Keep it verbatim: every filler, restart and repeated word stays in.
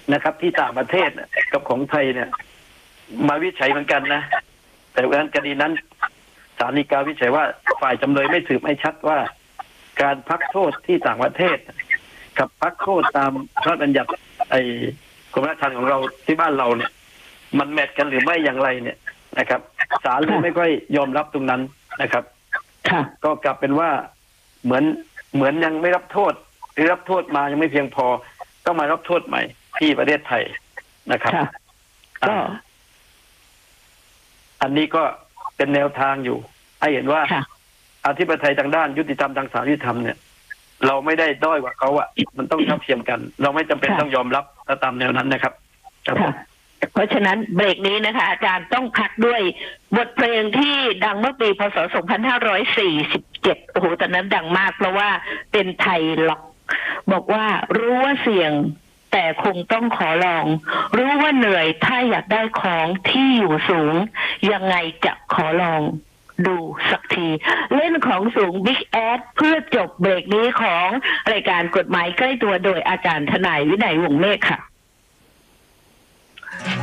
นะครับ ที่ต่างประเทศกับของไทยเนี่ยมาวิจัยเหมือนกันนะแต่ว่าคดีนั้นศาลฎีกาวิจัยว่าฝ่ายจำเลยไม่สืบให้ชัดว่าการพักโทษที่ต่างประเทศกับพักโทษตามพระราชบัญญัติไอ้กรมราชทัณฑ์ของเราที่บ้านเราเนี่ยมันแมทกันหรือไม่อย่างไรเนี่ยนะครับศาลเลยไม่ค่อยยอมรับตรงนั้นนะครับก็กลับเป็นว่าเหมือนเหมือนยังไม่รับโทษหรือรับโทษมายังไม่เพียงพอต้องมารับโทษใหม่ที่ประเทศไทยนะครับก็อันนี้ก็เป็นแนวทางอยู่ให้เห็นว่าอธิปไตยทางด้านยุติธรรมทางศาลยุติธรรมเนี่ยเราไม่ได้ด้อยกว่าเขาอะมันต้องเท่าเทียมกันเราไม่จำเป็นต้องยอมรับตามแนวนั้นนะครับเพราะฉะนั้นเบรกนี้นะคะอาจารย์ต้องพักด้วยบทเพลงที่ดังเมื่อปีพ.ศ. สองพันห้าร้อยสี่สิบเจ็ดโอ้โหตอนนั้นดังมากเพราะว่าเป็นไทยล็อกบอกว่ารู้ว่าเสี่ยงแต่คงต้องขอลองรู้ว่าเหนื่อยถ้าอยากได้ของที่อยู่สูงยังไงจะขอลองดูสักทีเล่นของสูงบิ๊กแอดเพื่อจบเบรกนี้ของรายการกฎหมายใกล้ตัวโดยอาจารย์ทนายวินัยวงศ์เมฆค่ะ